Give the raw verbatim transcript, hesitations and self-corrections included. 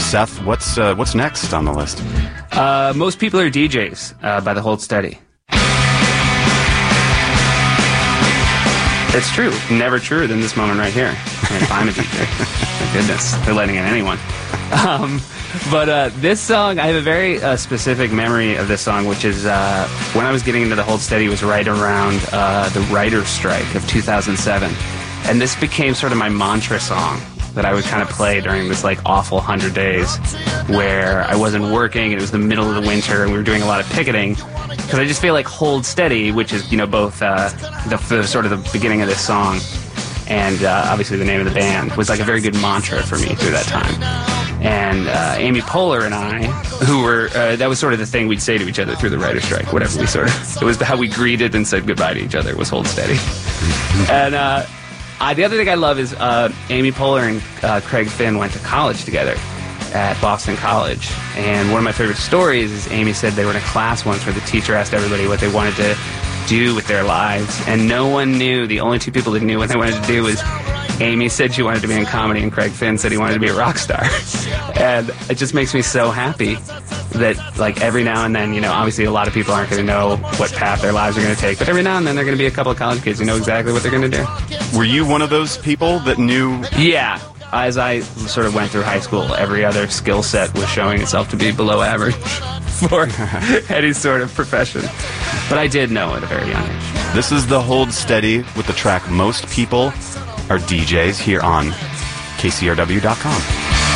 Seth, what's uh, what's next on the list? Uh, Most People Are D Js uh, by the Hold Steady. It's true. Never truer than this moment right here. If I'm a D J. My goodness. They're letting in anyone. Um, but uh, this song, I have a very uh, specific memory of this song, which is uh, when I was getting into the Hold Steady was right around uh, the writer's strike of two thousand seven. And this became sort of my mantra song that I would kind of play during this like awful hundred days where I wasn't working and it was the middle of the winter and we were doing a lot of picketing. Because I just feel like Hold Steady, which is, you know, both uh, the, the sort of the beginning of this song and uh, obviously the name of the band, was like a very good mantra for me through that time. And uh, Amy Poehler and I, who were, uh, that was sort of the thing we'd say to each other through the writer's strike, whatever we sort of, it was how we greeted and said goodbye to each other, was Hold Steady. And uh, I, the other thing I love is uh, Amy Poehler and uh, Craig Finn went to college together at Boston College. And one of my favorite stories is Amy said they were in a class once where the teacher asked everybody what they wanted to do with their lives. And no one knew. The only two people that knew what they wanted to do was Amy said she wanted to be in comedy and Craig Finn said he wanted to be a rock star. And it just makes me so happy that, like, every now and then, you know, obviously a lot of people aren't going to know what path their lives are going to take, but every now and then there are going to be a couple of college kids who know exactly what they're going to do. Were you one of those people that knew? Yeah. As I sort of went through high school, every other skill set was showing itself to be below average for any sort of profession. But I did know at a very young age. This is the Hold Steady with the track Most People Are D Js here on K C R W dot com.